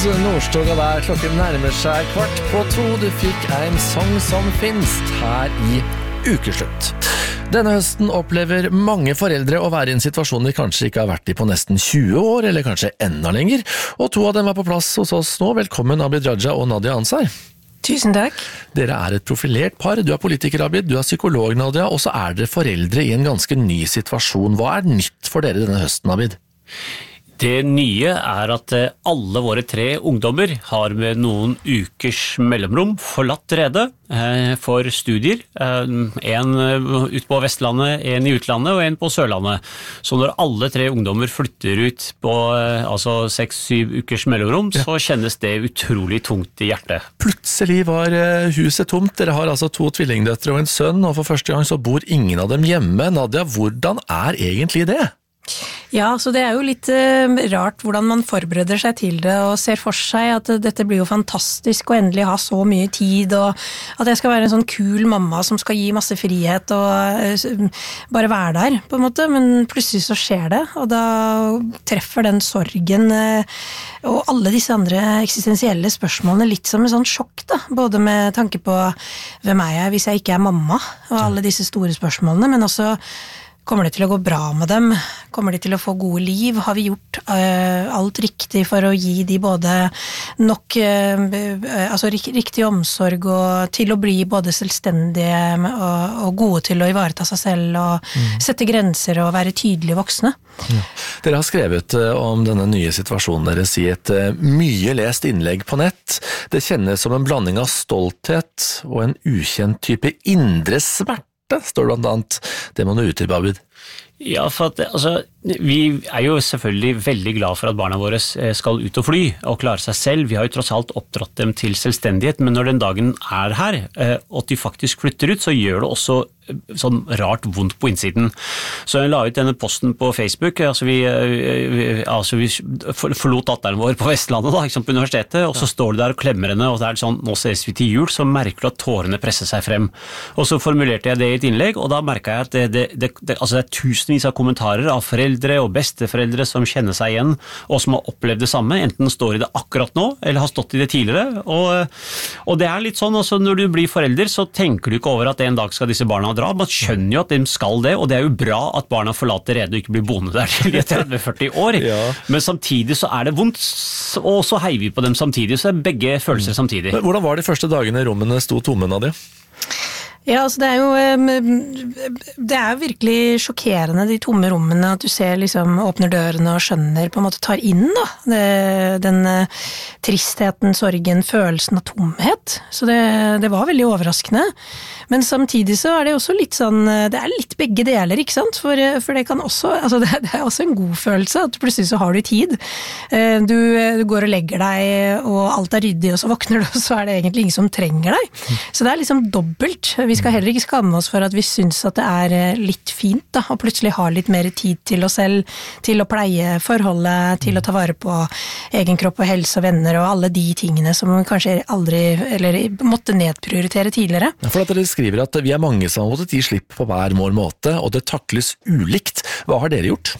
Nordstoga der, klokken nærmer seg 1:15. Du fikk en sang som finst her i Ukeslutt. Denne høsten opplever mange foreldre å være i en situasjon de kanskje ikke har vært i på nesten 20 år, eller kanskje enda lenger, og to av dem er på plass hos oss nå. Velkommen Abid Raja og Nadia Ansar. Tusen takk. Dere er et profilert par, du er politiker Abid, du er psykolog Nadia, og så er dere foreldre i en ganske ny situasjon. Hva er nytt for dere denne høsten, Abid? Det nye er at alle våre 3 ungdommer har med noen ukers mellomrom forlatt Rede for studier. En ut på Vestlandet, en i utlandet og en på Sørlandet. Så når alle 3 ungdommer flytter ut på 6-7 ukers mellomrom, så kjennes det utrolig tungt i hjertet. Plutselig var huset tomt. Dere har altså 2 tvillingdøtre og en sønn, og for første gang så bor ingen av dem hjemme. Nadia, hvordan er egentlig det? Ja, så det er jo litt rart hvordan man forbereder seg til det og ser for seg at dette blir jo fantastisk å endelig ha så mye tid, og at jeg skal være en sånn kul mamma som skal gi masse frihet og bare være der, på en måte, men plutselig så skjer det, og da treffer den sorgen og alle disse andre eksistensielle spørsmålene litt som en sånn sjokk da, både med tanke på hvem er jeg hvis jeg ikke er mamma, og alle disse store spørsmålene, men også kommer det til å gå bra med dem? Kommer de til å få gode liv? Har vi gjort alt riktig for å gi de både nok riktig omsorg og til å bli både selvstendige og gode til å ivareta seg selv og sette grenser og være tydelige voksne? Ja. Dere har skrevet om denne nye situasjonen deres i et mye lest innlegg på nett. Det kjennes som en blanding av stolthet og en ukjent type indre smerte, står blant annet. Det må du utdype, Abid. Ja, for at, vi er jo selvfølgelig veldig glad for at barna våre skal ut og fly og klare seg selv. Vi har jo tross alt oppdratt dem til selvstendighet, men når den dagen er her, og at de faktisk flytter ut, så gjør det også sånn rart vondt på innsiden. Så jeg la ut denne posten på Facebook, vi forlot datteren vår på Vestlandet da, på universitetet, og så står du der og klemmer henne, og det er sånn, nå ses vi til jul, så merker du at tårene presser seg frem. Og så formulerte jeg det i et innlegg, og da merket jeg at det er tusenvis av kommentarer av foreldre og besteforeldre som kjenner seg igjen, og som har opplevd det samme, enten står i det akkurat nå, eller har stått i det tidligere, og det er litt sånn, altså når du blir forelder, så tenker du ikke over at en dag skal disse barna dra. Man skjønner jo at de skal det, og det er jo bra at barna forlater Rede og ikke blir boende der til 30-40 år. Ja. Men samtidig så er det vondt, og så heier vi på dem samtidig, så er begge følelser samtidig. Men hvordan var de første dagene rommene sto tomme, Nadia? Ja, altså det er jo virkelig sjokkerende, de tomme rommene, at du ser liksom, åpner dørene og skjønner, på en måte tar inn da, den tristheten, sorgen, følelsen av tomhet. Så det var veldig overraskende. Men samtidig så er det også litt sånn, det er litt begge deler, ikke sant? For det kan også, altså det er også en god følelse, at plutselig så har du tid. Du går og legger deg, og alt er ryddig, og så våkner du, og så er det egentlig ingen som trenger deg. Så det er liksom dobbelt. Vi skal heller ikke skamme oss for at vi synes at det er litt fint da, og plutselig ha litt mer tid til oss selv, til å pleie forholdet, til å ta vare på egen kropp og helse og venner, og alle de tingene som vi kanskje aldri, eller måtte nedprioritere tidligere. Ja, for at dere skriver at vi er mange som har måttet gi slipp på hver vår måte, og det takles ulikt. Hva har dere gjort?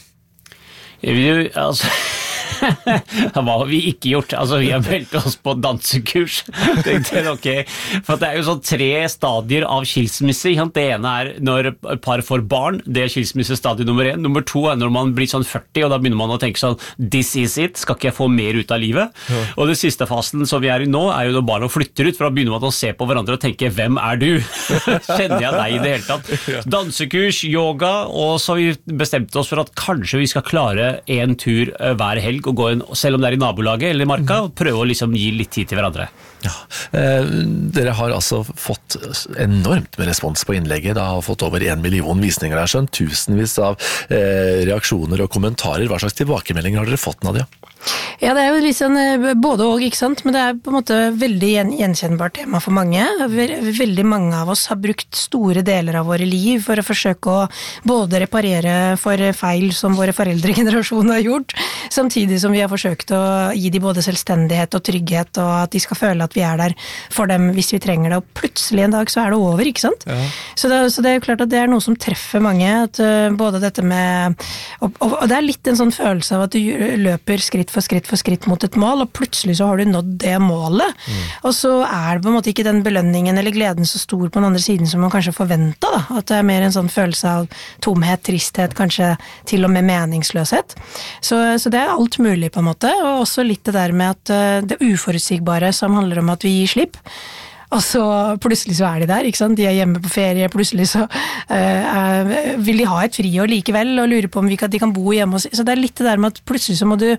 Hva har vi ikke gjort? Altså, vi har meldt oss på dansekurs. For det er jo sånn 3 stadier av skilsmisse. Det ene er når par får barn, det er skilsmissestadiet nummer 1. Nummer 2 er når man blir sånn 40, og da begynner man å tenke sånn, this is it, skal ikke jeg få mer ut av livet? Ja. Og den siste fasen som vi er i nå, er jo når barna flytter ut, for da begynner man å se på hverandre og tenke, hvem er du? Kjenner jeg deg i det hele tatt? Dansekurs, yoga, og så har vi bestemt oss for at kanskje vi skal klare en tur hver helg, og gå inn, selv om det er i nabolaget eller i marka, og prøve å liksom gi litt tid til hverandre. Ja. Dere har altså fått enormt med respons på innlegget. Det har fått over 1 million visninger, der, skjønt, tusenvis av reaksjoner og kommentarer. Hva slags tilbakemeldinger har dere fått, Nadia? Ja, det er jo litt sånn både og, ikke sant? Men det er på en måte veldig gjenkjennbart tema for mange. Veldig mange av oss har brukt store deler av våre liv for å forsøke å både reparere for feil som våre foreldregenerasjon har gjort, samtidig som vi har forsøkt å gi dem både selvstendighet og trygghet, og at de skal føle at vi er der for dem hvis vi trenger det, og plutselig en dag så er det over, ikke sant? Ja. Så det er jo klart at det er noe som treffer mange, at både dette med, og det er litt en sånn følelse av at du løper skritt for skritt skritt for skritt mot et mål, og plutselig så har du nådd det målet. Og så det på en måte ikke den belønningen eller gleden så stor på den andre siden som man kanskje forventet da. At det mer en sånn følelse av tomhet, tristhet, kanskje til og med meningsløshet. Så det alt mulig på en måte, og også litt det der med at det uforutsigbare som handler om at vi gir slipp, og så plutselig så de der, ikke sant? De hjemme på ferie, plutselig så vil de ha et friår likevel, og lurer på om de kan bo hjemme hos. Så det litt det der med at plutselig så må du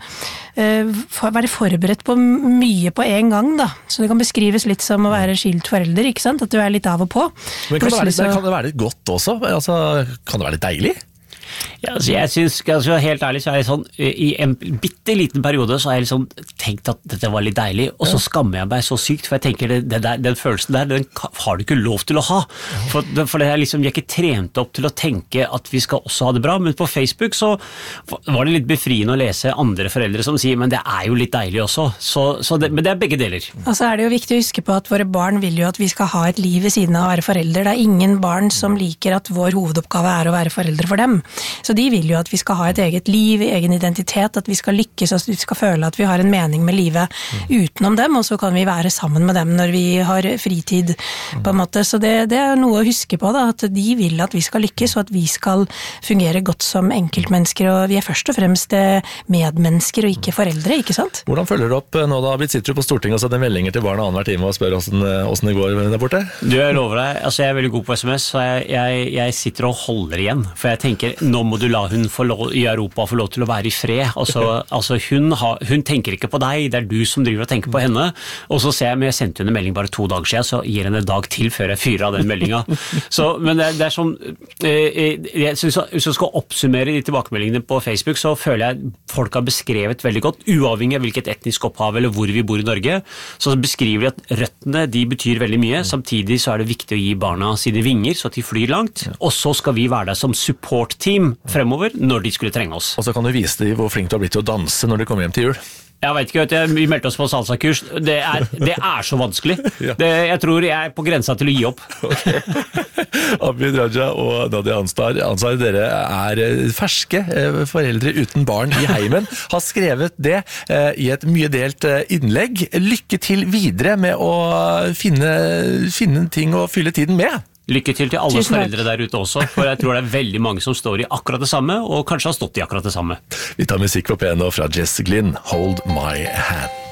være forberedt på mye på en gang da. Så det kan beskrives litt som å være skilt forelder, ikke sant? At du litt av og på. Men kan det være litt godt også? Altså, kan det være litt deilig? Ja, altså jeg synes, helt ærlig så jeg sånn, i en bitteliten periode så har jeg liksom tenkt at dette var litt deilig, og så skammer jeg meg så sykt, for jeg tenker den følelsen der, den har du ikke lov til å ha, for det liksom, jeg er ikke trent opp til å tenke at vi skal også ha det bra, men på Facebook så var det litt befriende å lese andre foreldre som sier, men det jo litt deilig også, men det begge deler. Og så det jo viktig å huske på at våre barn vil jo at vi skal ha et liv ved siden av å være forelder, det ingen barn som liker at vår hovedoppgave å være foreldre for dem. Så de vil jo at vi skal ha et eget liv, egen identitet, at vi skal lykkes, at vi skal føle at vi har en mening med livet utenom dem, og så kan vi være sammen med dem når vi har fritid, på en måte. Så det noe å huske på, da, at de vil at vi skal lykkes, og at vi skal fungere godt som enkeltmennesker, og vi først og fremst medmennesker og ikke foreldre, ikke sant? Hvordan følger du opp nå da? Sitter du på Stortinget og sender meldinger til barna annenhver time og spør hvordan det går der borte? Du, jeg lover deg, altså jeg veldig god på SMS, så jeg sitter og holder igjen, for jeg tenker, nå må du la hun i Europa få lov til å være i fred. Altså hun tenker ikke på deg, det du som driver og tenker på henne. Og så ser jeg, men jeg sendte henne en melding bare 2 dager siden, så gir henne en dag til før jeg fyrer av den meldingen. Men det sånn, jeg synes hvis jeg skal oppsummere de tilbakemeldingene på Facebook, så føler jeg folk har beskrevet veldig godt, uavhengig av hvilket etnisk opphav eller hvor vi bor i Norge, så beskriver de at røttene, de betyr veldig mye, samtidig så det viktig å gi barna sine vinger, så at de flyr langt, og så skal vi være der som support-team fremover når de skulle trenge oss. Og så kan du vise dem hvor flink du har blitt til å danse når du kommer hjem til jul. Jeg vet ikke, vi meldte oss på salsa-kurs. Det så vanskelig. Jeg tror jeg på grensa til å gi opp. Okay. Abid Raja og Nadia Ansar, dere ferske foreldre uten barn i heimen, har skrevet det i et mye delt innlegg. Lykke til videre med å finne ting å fylle tiden med. Lykke til alle foreldre der ute også, for jeg tror det veldig mange som står i akkurat det samme, og kanskje har stått i akkurat det samme. Vi tar musikk på piano fra Jess Glynn, Hold My Hand.